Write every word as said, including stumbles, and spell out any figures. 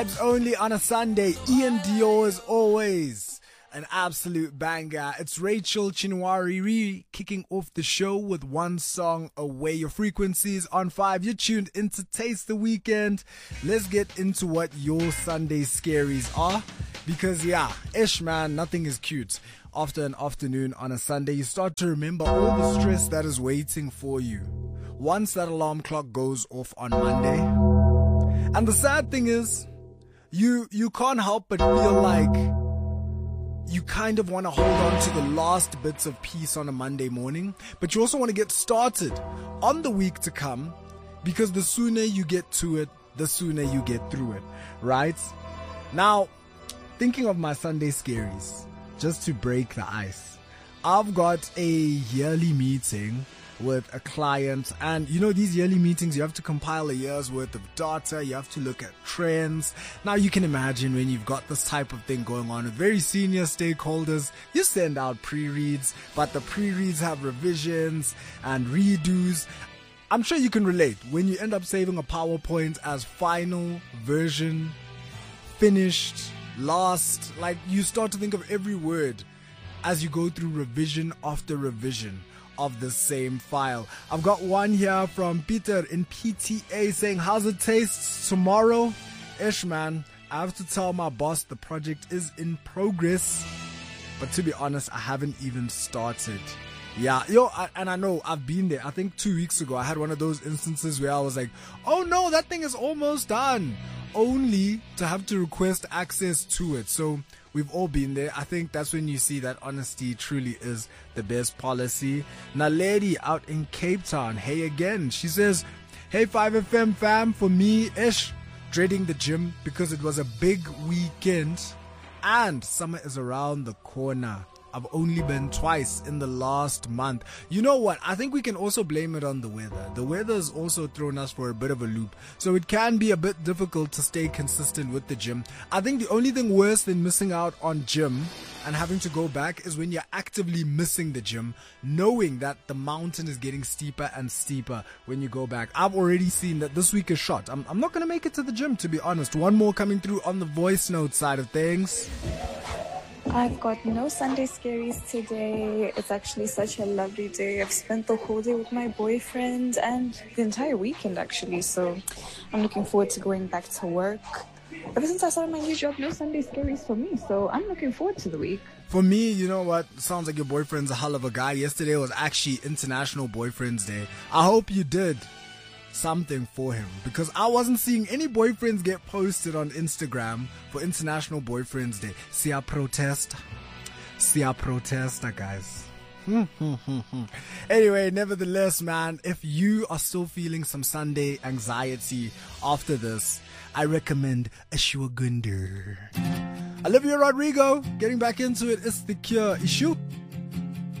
Vibes only on a Sunday. Ian Dior is always an absolute banger. It's Rachel Chinwari re kicking off the show with one song away. Your frequencies on five. You're tuned in to Taste the Weekend. Let's get into what your Sunday scaries are. Because yeah, ish man, nothing is cute. After an afternoon on a Sunday, you start to remember all the stress that is waiting for you once that alarm clock goes off on Monday. And the sad thing is, You you can't help but feel like you kind of want to hold on to the last bits of peace on a Monday morning, but you also want to get started on the week to come, because the sooner you get to it, the sooner you get through it, right? Now, thinking of my Sunday scaries, just to break the ice, I've got a yearly meeting with a client, and you know, these yearly meetings, you have to compile a year's worth of data, you have to look at trends. Now you can imagine when you've got this type of thing going on with very senior stakeholders, you send out pre-reads, but the pre-reads have revisions and redos. I'm sure you can relate when you end up saving a PowerPoint as final version, finished, last, like you start to think of every word as you go through revision after revision of the same file. I've got one here from Peter in P T A saying, how's it taste tomorrow? Ish man, I have to tell my boss the project is in progress, but to be honest, I haven't even started. Yeah, yo, I, and I know I've been there. I think two weeks ago I had one of those instances where I was like, oh no, that thing is almost done, only to have to request access to it. So we've all been there. I think that's when you see that honesty truly is the best policy. Naledi out in Cape Town, hey again. She says, hey five F M fam, for me, ish, dreading the gym because it was a big weekend and summer is around the corner. I've only been twice in the last month. You know what? I think we can also blame it on the weather. The weather has also thrown us for a bit of a loop. So it can be a bit difficult to stay consistent with the gym. I think the only thing worse than missing out on gym and having to go back is when you're actively missing the gym, knowing that the mountain is getting steeper and steeper when you go back. I've already seen that this week is shot. I'm, I'm not going to make it to the gym, to be honest. One more coming through on the voice note side of things. I've got no Sunday scaries today. It's actually such a lovely day. I've spent the whole day with my boyfriend and the entire weekend actually, so I'm looking forward to going back to work. Ever since I started my new job, no Sunday scaries for me, so I'm looking forward to the week. For me, you know what? Sounds like your boyfriend's a hell of a guy. Yesterday was actually International Boyfriend's Day. I hope you did something for him, because I wasn't seeing any boyfriends get posted on Instagram for International Boyfriend's Day. See our protest? See our protester, guys. Anyway, nevertheless, man, if you are still feeling some Sunday anxiety after this, I recommend Ashwagandha. Olivia Rodrigo, getting back into it. It's The Cure. Issue.